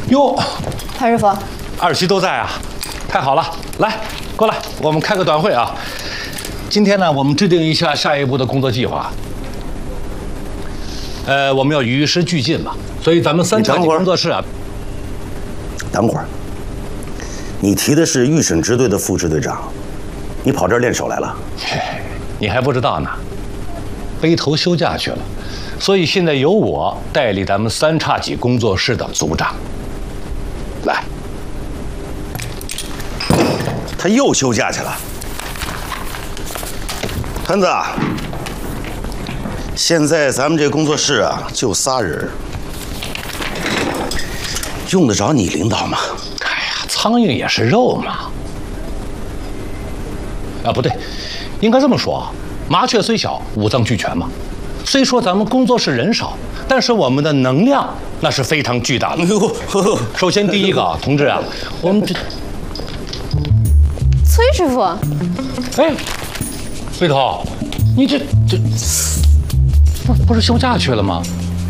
哟， 潘师傅， 二席都在啊，太好了！来，过来，我们开个短会啊。今天呢，我们制定一下下一步的工作计划。我们要与时俱进嘛，所以咱们三叉戟工作室啊。 等会儿，你提的是预审支队的副支队长，你跑这儿练手来了？ 你还不知道呢，背头休假去了，所以现在由我代理咱们三叉戟工作室的组长。来， 他又休假去了。喷子，现在咱们这工作室啊，就仨人，用得着你领导吗？ 哎呀，苍蝇也是肉嘛。啊，不对，应该这么说啊，麻雀虽小，五脏俱全嘛。虽说咱们工作室人少，但是我们的能量那是非常巨大的。首先第一个啊，同志啊，我们这崔师傅， 哎，背头，你这不是休假去了吗？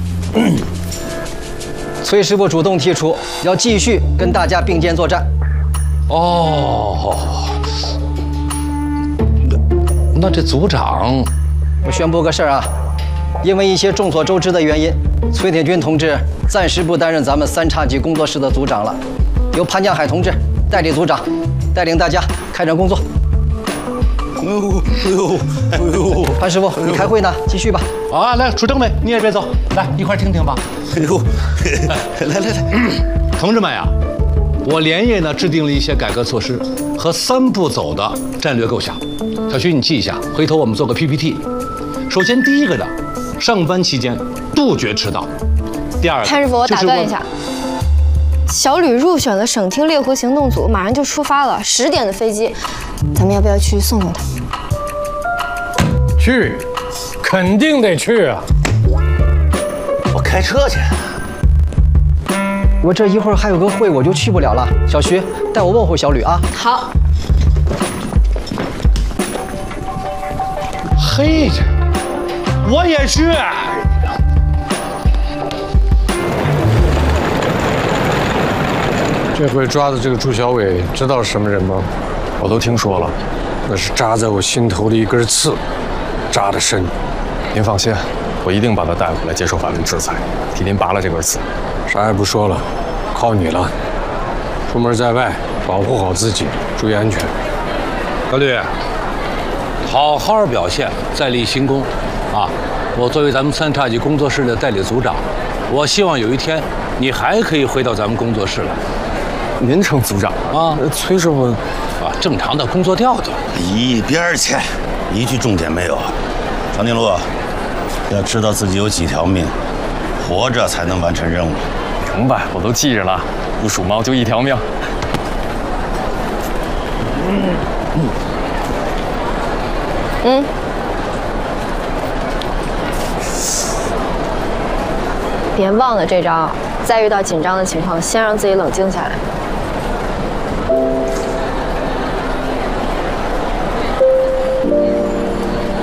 崔师傅主动提出要继续跟大家并肩作战。 哦，那这组长， 我宣布个事儿啊，因为一些众所周知的原因，崔铁军同志暂时不担任咱们三叉戟工作室的组长了，由潘江海同志代理组长，带领大家开展工作。潘师傅，你开会呢，继续吧。 啊，来，楚政委，你也别走，来一块听听吧。 哎呦，来， 同志们呀，我连夜呢制定了一些改革措施和3步走的战略构想。小徐，你记一下，回头我们做个 PPT。首先第一个呢，上班期间杜绝迟到。第二个， 潘师傅，我打断一下。小吕入选了省厅猎狐行动组，马上就出发了，10点的飞机，咱们要不要去送送他？ 去，肯定得去啊！ 我开车去。 我这一会儿还有个会，我就去不了了。小徐，带我问候小吕啊。 好。 嘿，我也去。 这回抓的这个朱小伟，知道是什么人吗？ 我都听说了， 那是扎在我心头的一根刺，扎得深。 您放心，我一定把他带回来接受法律制裁，替您拔了这根刺。 啥也不说了，靠你了。出门在外，保护好自己，注意安全。 小吕，好好表现，再立新功，啊！我作为咱们三叉戟工作室的代理组长，我希望有一天你还可以回到咱们工作室来。 您成组长了啊？崔师傅， 啊，正常的工作调度。 一边去，一句重点没有。长颈鹿，要知道自己有几条命，活着才能完成任务。 明白，我都记着了。不属猫就1条命。 别忘了这招，再遇到紧张的情况，先让自己冷静下来。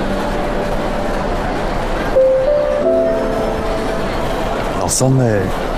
老三位